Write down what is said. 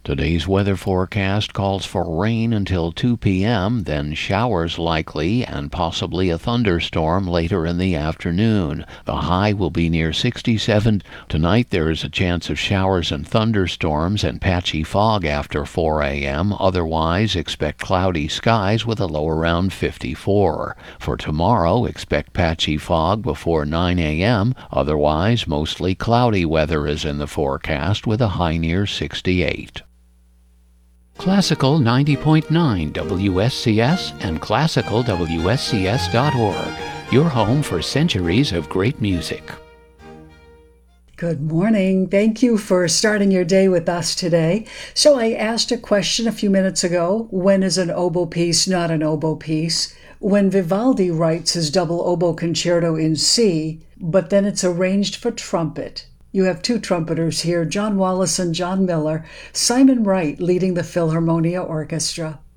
Today's weather forecast calls for rain until 2 p.m., then showers likely and possibly a thunderstorm later in the afternoon. The high will be near 67. Tonight there is a chance of showers and thunderstorms and patchy fog after 4 a.m. Otherwise, expect cloudy skies with a low around 54. For tomorrow, expect patchy fog before 9 a.m. Otherwise, mostly cloudy weather is in the forecast with a high near 68. Classical 90.9 WSCS and classicalwscs.org, your home for centuries of great music. Good morning. Thank you for starting your day with us today. So I asked a question a few minutes ago. When is an oboe piece not an oboe piece? When Vivaldi writes his double oboe concerto in C, but then it's arranged for trumpet. You have two trumpeters here, John Wallace and John Miller, Simon Wright leading the Philharmonia Orchestra.